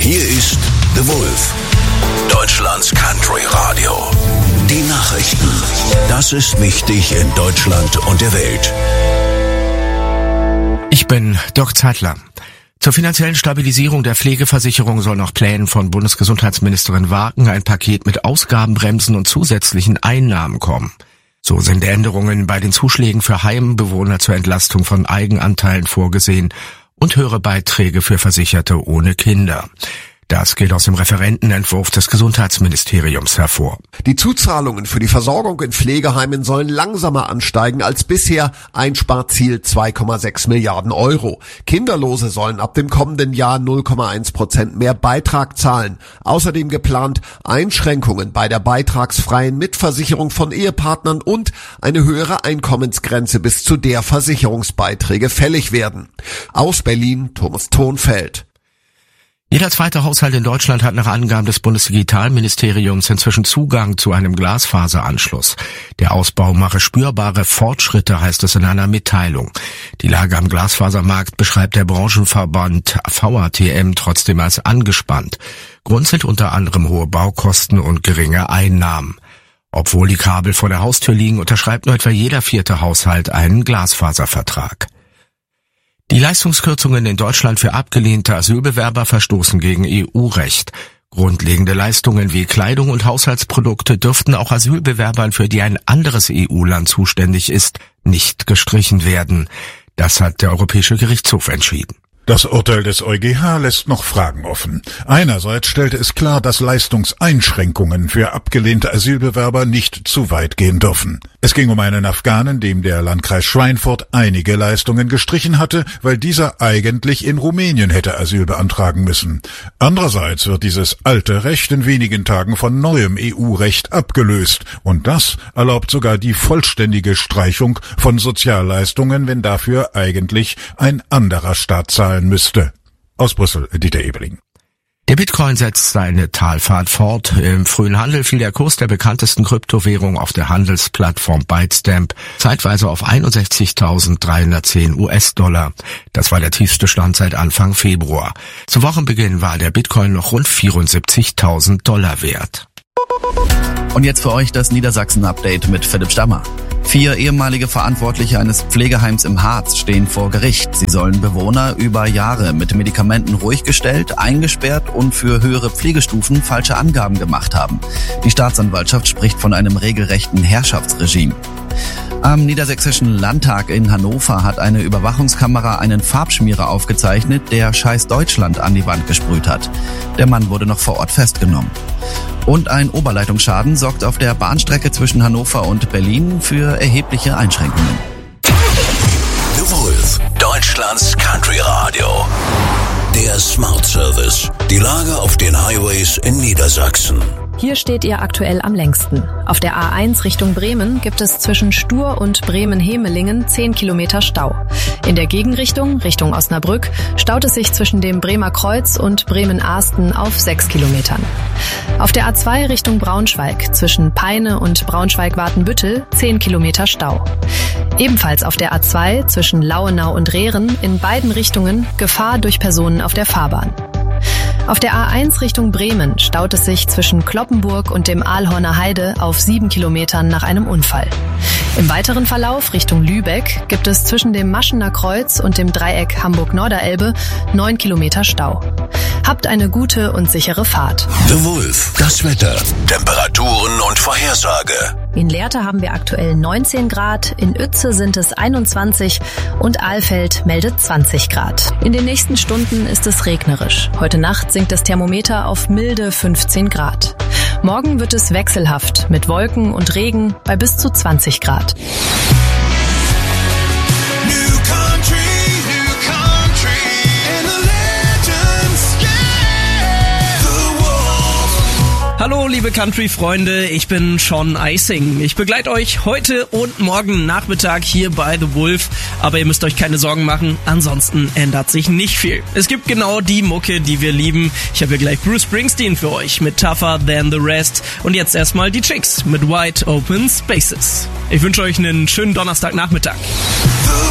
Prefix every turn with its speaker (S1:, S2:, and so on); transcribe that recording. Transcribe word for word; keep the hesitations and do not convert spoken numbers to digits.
S1: Hier ist The Wolf, Deutschlands Country Radio. Die Nachrichten. Das ist wichtig in Deutschland und der Welt.
S2: Ich bin Dirk Zeitler. Zur finanziellen Stabilisierung der Pflegeversicherung soll nach Plänen von Bundesgesundheitsministerin Wagen ein Paket mit Ausgabenbremsen und zusätzlichen Einnahmen kommen. So sind Änderungen bei den Zuschlägen für Heimbewohner zur Entlastung von Eigenanteilen vorgesehen und höhere Beiträge für Versicherte ohne Kinder. Das geht aus dem Referentenentwurf des Gesundheitsministeriums hervor.
S3: Die Zuzahlungen für die Versorgung in Pflegeheimen sollen langsamer ansteigen als bisher. Einsparziel zwei Komma sechs Milliarden Euro. Kinderlose sollen ab dem kommenden Jahr null Komma eins Prozent mehr Beitrag zahlen. Außerdem geplant Einschränkungen bei der beitragsfreien Mitversicherung von Ehepartnern und eine höhere Einkommensgrenze, bis zu der Versicherungsbeiträge fällig werden. Aus Berlin, Thomas Thonfeld.
S2: Jeder zweite Haushalt in Deutschland hat nach Angaben des Bundesdigitalministeriums inzwischen Zugang zu einem Glasfaseranschluss. Der Ausbau mache spürbare Fortschritte, heißt es in einer Mitteilung. Die Lage am Glasfasermarkt beschreibt der Branchenverband V A T M trotzdem als angespannt. Grund sind unter anderem hohe Baukosten und geringe Einnahmen. Obwohl die Kabel vor der Haustür liegen, unterschreibt nur etwa jeder vierte Haushalt einen Glasfaservertrag. Die Leistungskürzungen in Deutschland für abgelehnte Asylbewerber verstoßen gegen E U-Recht. Grundlegende Leistungen wie Kleidung und Haushaltsprodukte dürften auch Asylbewerbern, für die ein anderes E U-Land zuständig ist, nicht gestrichen werden. Das hat der Europäische Gerichtshof entschieden.
S4: Das Urteil des EuGH lässt noch Fragen offen. Einerseits stellte es klar, dass Leistungseinschränkungen für abgelehnte Asylbewerber nicht zu weit gehen dürfen. Es ging um einen Afghanen, dem der Landkreis Schweinfurt einige Leistungen gestrichen hatte, weil dieser eigentlich in Rumänien hätte Asyl beantragen müssen. Andererseits wird dieses alte Recht in wenigen Tagen von neuem E U-Recht abgelöst. Und das erlaubt sogar die vollständige Streichung von Sozialleistungen, wenn dafür eigentlich ein anderer Staat zahlt müsste. Aus Brüssel, Dieter Ebeling.
S2: Der Bitcoin setzt seine Talfahrt fort. Im frühen Handel fiel der Kurs der bekanntesten Kryptowährung auf der Handelsplattform Bitstamp zeitweise auf einundsechzigtausenddreihundertzehn US-Dollar. Das war der tiefste Stand seit Anfang Februar. Zu Wochenbeginn war der Bitcoin noch rund vierundsiebzigtausend Dollar wert.
S5: Und jetzt für euch das Niedersachsen-Update mit Philipp Stammer. Vier ehemalige Verantwortliche eines Pflegeheims im Harz stehen vor Gericht. Sie sollen Bewohner über Jahre mit Medikamenten ruhig gestellt, eingesperrt und für höhere Pflegestufen falsche Angaben gemacht haben. Die Staatsanwaltschaft spricht von einem regelrechten Herrschaftsregime. Am Niedersächsischen Landtag in Hannover hat eine Überwachungskamera einen Farbschmierer aufgezeichnet, der Scheiß Deutschland an die Wand gesprüht hat. Der Mann wurde noch vor Ort festgenommen. Und ein Oberleitungsschaden sorgt auf der Bahnstrecke zwischen Hannover und Berlin für erhebliche Einschränkungen.
S1: The Wolf, Deutschlands Country Radio. Der Smart Service. Die Lage auf den Highways in Niedersachsen.
S6: Hier steht ihr aktuell am längsten. Auf der A eins Richtung Bremen gibt es zwischen Stur und Bremen-Hemelingen zehn Kilometer Stau. In der Gegenrichtung, Richtung Osnabrück, staut es sich zwischen dem Bremer Kreuz und Bremen-Ahsten auf sechs Kilometern. Auf der A zwei Richtung Braunschweig, zwischen Peine und Braunschweig-Watenbüttel, zehn Kilometer Stau. Ebenfalls auf der A zwei zwischen Lauenau und Rehren in beiden Richtungen Gefahr durch Personen auf der Fahrbahn. Auf der A eins Richtung Bremen staut es sich zwischen Cloppenburg und dem Aalhorner Heide auf sieben Kilometern nach einem Unfall. Im weiteren Verlauf Richtung Lübeck gibt es zwischen dem Maschener Kreuz und dem Dreieck Hamburg-Norderelbe neun Kilometer Stau. Habt eine gute und sichere Fahrt.
S1: The Wolf, das Wetter, Temperaturen und Vorhersage.
S6: In Lehrte haben wir aktuell neunzehn Grad, in Uetze sind es einundzwanzig und Alfeld meldet zwanzig Grad. In den nächsten Stunden ist es regnerisch. Heute Nacht sinkt das Thermometer auf milde fünfzehn Grad. Morgen wird es wechselhaft mit Wolken und Regen bei bis zu zwanzig Grad.
S7: Hallo liebe Country-Freunde, ich bin Sean Eising. Ich begleite euch heute und morgen Nachmittag hier bei The Wolf, aber ihr müsst euch keine Sorgen machen, ansonsten ändert sich nicht viel. Es gibt genau die Mucke, die wir lieben. Ich habe hier gleich Bruce Springsteen für euch mit Tougher Than the Rest und jetzt erstmal die Chicks mit Wide Open Spaces. Ich wünsche euch einen schönen Donnerstagnachmittag.